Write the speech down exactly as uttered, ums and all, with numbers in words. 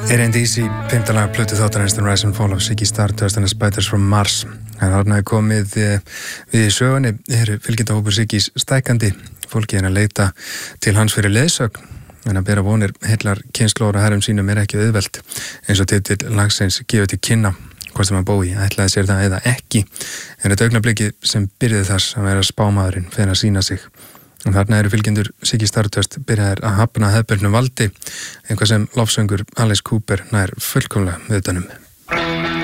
Er einn dísi fimmta lag plötu þáttarins The Rise and Fall of Ziggy Stardust and the Spiders from Mars. En þarna er komið við sögunni eru fylgjendahópur Ziggys stækkandi. Fólki er að leita til hans fyrir leiðsögn. En að bera vonir heillar kynslóður og herrum sínum er ekki auðvelt. Eins og titill lagsins gefur til kynna hvort sem að bói, ætlaði sér það eða ekki. En þetta augnablikið sem byrjaði þess að vera spámaðurinn fyrir að sína sig. Og þarna eru fylgjendur Ziggy Stardust byrjaðir að hafna hefðbundnu valdi, eitthvað sem lofsöngur Alice Cooper nær fullkomlega við utanum.